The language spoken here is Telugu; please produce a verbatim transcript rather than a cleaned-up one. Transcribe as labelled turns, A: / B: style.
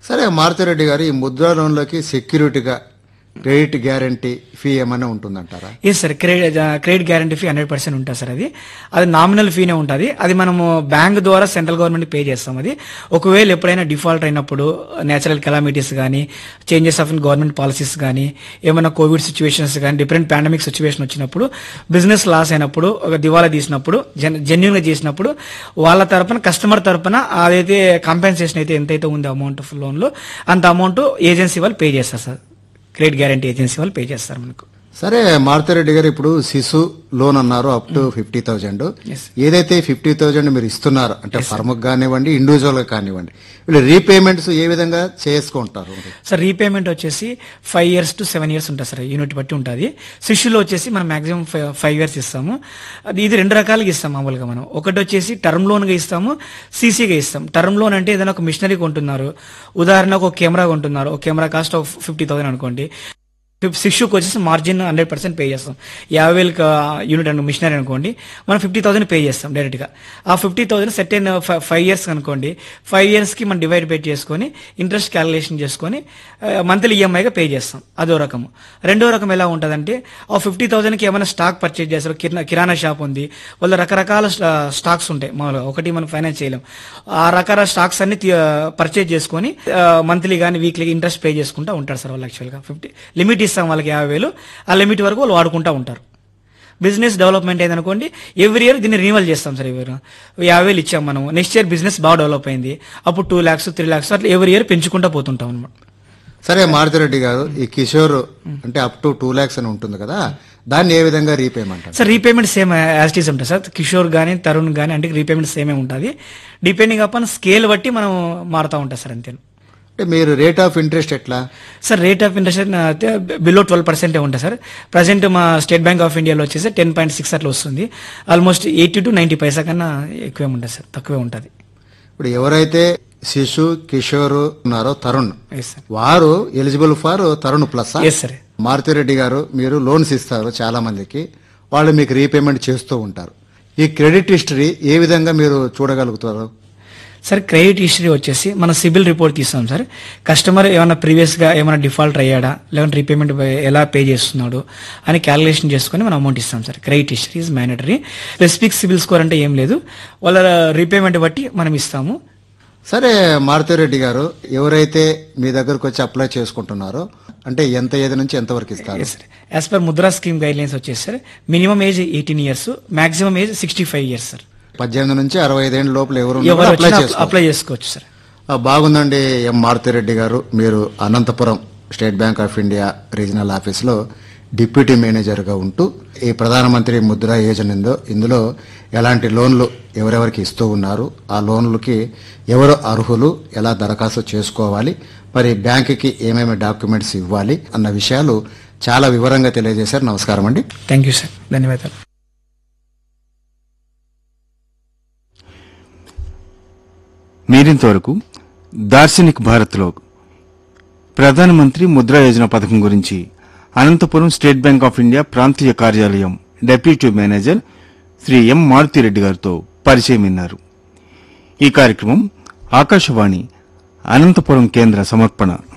A: సరే మారుతిరెడ్డి గారు, ఈ ముద్రా లోన్లకి సెక్యూరిటీగా క్రెడిట్ గ్యారంటీ ఫీ ఏమైనా ఉంటుందంటారా?
B: Yes sir, credit credit guarantee fee hundred percent ఉంటుంది సార్. అది అది నామినల్ ఫీనే ఉంటుంది. అది మనము బ్యాంక్ ద్వారా సెంట్రల్ గవర్నమెంట్ పే చేస్తాం. అది ఒకవేళ ఎప్పుడైనా డిఫాల్ట్ అయినప్పుడు నేచురల్ కెలామిటీస్ కానీ, changes of in government policies కానీ, ఏమైనా కోవిడ్ సిచ్యువేషన్స్ కానీ, డిఫరెంట్ పాండమిక్ సిచ్యువేషన్ వచ్చినప్పుడు, బిజినెస్ లాస్ అయినప్పుడు, ఒక దివాలా తీసినప్పుడు, జెన్ జెన్యున్గా చేసినప్పుడు వాళ్ళ తరపున, కస్టమర్ తరపున అదైతే కాంపెన్సేషన్ అయితే ఎంతైతే ఉందో అమౌంట్ లోన్లో అంత అమౌంట్ ఏజెన్సీ వాళ్ళు పే చేస్తారు సార్. క్రెడిట్ గ్యారంటీ ఏజెన్సీ వాళ్ళు పే చేస్తారు మనకు.
A: సరే మారుతిరెడ్డి గారు, ఇప్పుడు శిశు లోన్ అన్నారు అప్ టు ఫిఫ్టీ థౌజండ్. ఏదైతే ఫిఫ్టీ థౌజండ్ మీరు ఇస్తున్నారు అంటే ఫర్మ్ కానివ్వండి, ఇండివిజువల్ గా కానివ్వండి, వీళ్ళు రీపేమెంట్స్ ఏ విధంగా చేసుకుంటారు?
B: సార్ రీపేమెంట్ వచ్చేసి five years to seven years ఉంటుంది సార్, యూనిట్ బట్టి ఉంటుంది. శిష్యులో వచ్చేసి మనం మాక్సిమం ఫైవ్ ఇయర్స్ ఇస్తాము. అది ఇది రెండు రకాలుగా ఇస్తాం మామూలుగా. మనం ఒకటి వచ్చేసి టర్మ్ లోన్ గా ఇస్తాము, సీసీగా ఇస్తాం. టర్మ్ లోన్ అంటే ఏదైనా ఒక మిషనరీ కొంటున్నారు, ఉదాహరణకు ఒక కెమెరా కొంటున్నారు, ఒక camera cost of fifty thousand అనుకోండి. శిష్యుకి వచ్చేసి మార్జిన్ హండ్రెడ్ పర్సెంట్ పే చేస్తాం. యాభై వేలు యూనిట్ అను మిషనరీ అనుకోండి, మనం ఫిఫ్టీ థౌసండ్ పే చేస్తాం డైరెక్ట్ గా. ఆ ఫిఫ్టీ థౌసండ్ సెటెన్ ఫైవ్ ఇయర్స్ అనుకోండి, ఫైవ్ ఇయర్స్ కి మనం డివైడ్ పే చేసుకొని ఇంట్రెస్ట్ క్యాలిక్యులేషన్ చేసుకొని మంత్లీ ఈఎంఐగా పే చేస్తాం. అదో రకము. రెండో రకం ఎలా ఉంటుందంటే, ఆ ఫిఫ్టీ థౌసండ్ కి ఏమైనా స్టాక్ పర్చేజ్ చేస్తారు, కిరాణా షాప్ ఉంది, వాళ్ళ రకరకాల స్టాక్స్ ఉంటాయి. మామూలుగా ఒకటి మనం ఫైనాన్స్ చేయలేం. ఆ రకాల స్టాక్స్ అన్ని పర్చేజ్ చేసుకొని మంత్లీ కానీ వీక్లీ ఇంట్రెస్ట్ పే చేసుకుంటూ ఉంటారు సార్ వాళ్ళు. యాక్చువల్గా ఫిఫ్టీ లిమిట్ ఇస్తాం వాళ్ళకి, యాభై వేలు. ఆ లిమిట్ వరకు వాళ్ళు వాడుకుంటూ ఉంటారు. బిజినెస్ డెవలప్మెంట్ అయిందనుకోండి, ఎవ్రీ ఇయర్ దీన్ని రినివల్ చేస్తాం సార్. ఎవరు యాభై వేలు ఇచ్చాం మనం, నెక్స్ట్ ఇయర్ బిజినెస్ బాగా డెవలప్ అయింది, అప్పుడు టూ ల్యాక్స్ త్రీ ల్యాక్స్ అట్లా ఎవ్రీ ఇయర్ పెంచుకుంటూ పోతుంటాం అనమాట.
A: సరే మారుతిరెడ్డి గారు, ఈ కిషోర్ అంటే అప్ టు టూ ల్యాక్స్ అని ఉంటుంది కదా, దాన్ని ఏ విధంగా repayment?
B: Sir repayment same as it is ఉంటుంది సార్. కిషోర్ కానీ తరుణ్ కానీ అంటే రీపేమెంట్ సేమే ఉంటుంది. డిపెండింగ్ అపాన్ స్కేల్ బట్టి మనం మారుతూ ఉంటాం సార్, అంతే.
A: అంటే మీరు రేట్ ఆఫ్ ఇంట్రెస్ట్ ఎట్లా?
B: Sir rate of interest below twelve percent ఉంటుంది సార్. ప్రజెంట్ మా స్టేట్ బ్యాంక్ ఆఫ్ ఇండియాలో వచ్చేసి టెన్ పాయింట్ సిక్స్ అట్లా వస్తుంది. ఆల్మోస్ట్ ఎయిటీ టు నైన్టీ పైసా కన్నా ఎక్కువే ఉంటుంది సార్, తక్కువే ఉంటుంది.
A: ఇప్పుడు ఎవరైతే శిశు కిషోర్ ఉన్నారో తరుణ్, వారు eligible for Tarun plus.
B: Sir
A: Maruthi Reddy గారు, మీరు లోన్స్ ఇస్తారు చాలా మందికి, వాళ్ళు మీకు రీపేమెంట్ చేస్తూ ఉంటారు. ఈ క్రెడిట్ హిస్టరీ ఏ విధంగా మీరు చూడగలుగుతారు?
B: సార్ క్రెడిట్ హిస్టరీ వచ్చేసి మన సిబిల్ రిపోర్ట్ తీస్తాం సార్. కస్టమర్ ఏమైనా ప్రీవియస్ గా ఏమైనా డిఫాల్ట్ అయ్యాడా, లేదంటే రీపేమెంట్ ఎలా పే చేస్తున్నాడు అని క్యాలిక్యులేషన్ చేసుకుని మనం అమౌంట్ ఇస్తాం sir. Credit history is mandatory. Specific CIBIL score అంటే ఏం లేదు, వాళ్ళ రీపేమెంట్ బట్టి మనం ఇస్తాము.
A: సరే మారుతిరెడ్డి గారు, ఎవరైతే మీ దగ్గరకు వచ్చి అప్లై చేసుకుంటున్నారో అంటే ఎంత ఏజ్ నుంచి ఎంత వరకు ఇస్తారు?
B: As per Mudra scheme guide lines వచ్చేసి sir, minimum age eighteen years, maximum age sixty five years sir.
A: పద్దెనిమిది నుంచి అరవై ఐదేళ్ళ లోపల ఎవరు
B: అప్లై చేసుకోవచ్చు సార్.
A: బాగుందండి ఎం మారుతిరెడ్డి గారు. మీరు Anantapuram state bank of India regional ఆఫీస్లో డిప్యూటీ మేనేజర్గా ఉంటూ ఈ ప్రధానమంత్రి ముద్రా యోజన ఉందో ఇందులో ఎలాంటి లోన్లు ఎవరెవరికి ఇస్తూ ఉన్నారు, ఆ లోన్లకి ఎవరు అర్హులు, ఎలా దరఖాస్తు చేసుకోవాలి, మరి బ్యాంకుకి ఏమేమి డాక్యుమెంట్స్ ఇవ్వాలి అన్న విషయాలు చాలా వివరంగా తెలియజేశారు. నమస్కారం అండి.
B: థ్యాంక్ యూ సార్, ధన్యవాదాలు.
C: మీరింతవరకు దార్శనిక్ భారత్లో ప్రధానమంత్రి ముద్రా యోజన పథకం గురించి Anantapuram state bank of India ప్రాంతీయ కార్యాలయం డెప్యూటీ మేనేజర్ శ్రీ ఎం మారుతిరెడ్డి గారితో పరిచయం విన్నారు. ఈ కార్యక్రమం ఆకాశవాణి అనంతపురం కేంద్ర సమర్పణ.